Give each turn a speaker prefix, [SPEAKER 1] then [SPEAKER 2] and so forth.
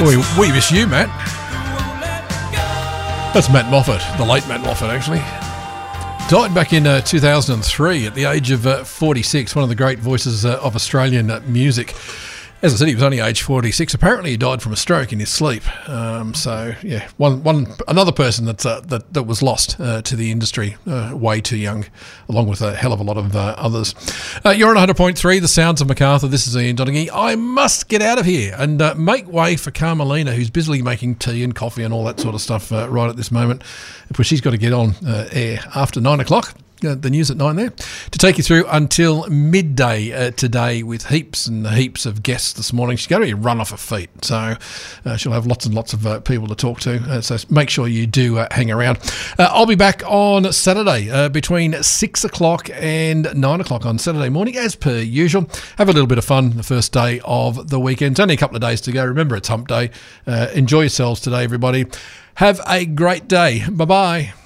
[SPEAKER 1] We miss you, Matt. That's Matt Moffat, the late Matt Moffat, actually. Died back in 2003 at the age of 46, one of the great voices of Australian music. As I said, he was only age 46. Apparently, he died from a stroke in his sleep. So, yeah, another person that was lost to the industry way too young, along with a hell of a lot of others. You're on 100.3, The Sounds of Macarthur. This is Ian Donaghy. I must get out of here and make way for Carmelina, who's busily making tea and coffee and all that sort of stuff right at this moment, because she's got to get on air after 9 o'clock. The news at 9 there, to take you through until midday today with heaps and heaps of guests this morning. She's going to be run off her feet, so she'll have lots and lots of people to talk to, so make sure you do hang around. I'll be back on Saturday between 6 o'clock and 9 o'clock on Saturday morning, as per usual. Have a little bit of fun the first day of the weekend. It's only a couple of days to go. Remember, it's hump day. Enjoy yourselves today, everybody. Have a great day. Bye-bye.